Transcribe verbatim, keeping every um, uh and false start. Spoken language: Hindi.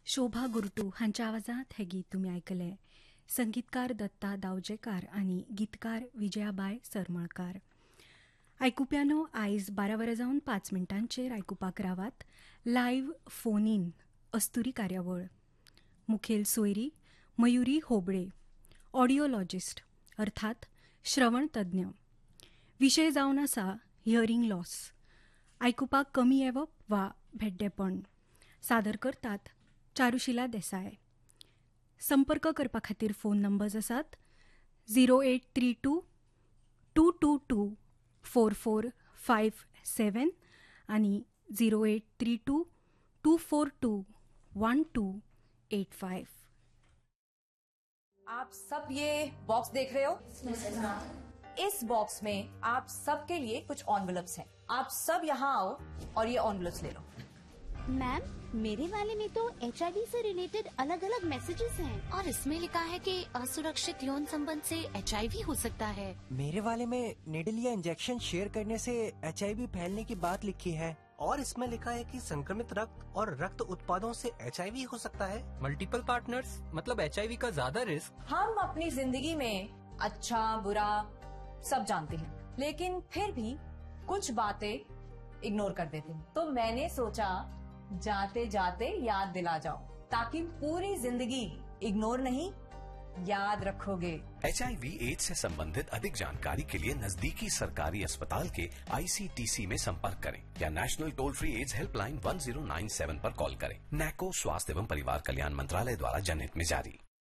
शोभा गुरटू हांच्या आवाजात हे गीत तुमी आयकले. संगीतकार दत्ता दावजेकार आनी गीतकार विजयाबाय सरमळकार. आयकुप्यानो, आयज बारा वरां जावन पांच मिनटांचेर आयकुपाक रावात लायव्ह फोन इन अस्तुरी कार्यावळ. मुखेल सोयरी मयुरी होबळे, ऑडिओलॉजिस्ट अर्थात श्रवण तज्ञ. विशय जावन आसा हियरिंग लॉस, आयकुपाक कमी येवप वा भेड्डेपण. सादर करतात चारुशिला देसाय. संपर्क करपा खातीर फोन नंबर्स आसात zero eight three to to to to four four five seven आनी zero eight three to to four to one two eight five. आप सब ये बॉक्स देख रहे हो? इस बॉक्स में आप सबके लिए कुछ एनवेलप्स हैं. आप सब यहाँ आओ और ये एनवेलप्स ले लो. मैम, मेरे वाले में तो एच आई वी से रिलेटेड अलग अलग मैसेजेस हैं और इसमें लिखा है कि असुरक्षित यौन संबंध से एच आई वी हो सकता है. मेरे वाले में निडल या इंजेक्शन शेयर करने से एच आई वी फैलने की बात लिखी है और इसमें लिखा है कि संक्रमित रक्त और रक्त उत्पादों से एच आई वी हो सकता है. मल्टीपल पार्टनर्स मतलब एच आई वी का ज्यादा रिस्क. हम अपनी जिंदगी में अच्छा बुरा सब जानते हैं, लेकिन फिर भी कुछ बातें इग्नोर कर देते हैं. तो मैंने सोचा जाते जाते याद दिला जाओ, ताकि पूरी जिंदगी इग्नोर नहीं याद रखोगे. एच आई वी एड्स से संबंधित अधिक जानकारी के लिए नजदीकी सरकारी अस्पताल के आई सी टी सी में संपर्क करें या national toll free ads helpline one zero nine seven पर कॉल करें. नैको स्वास्थ्य एवं परिवार कल्याण मंत्रालय द्वारा जनहित में जारी.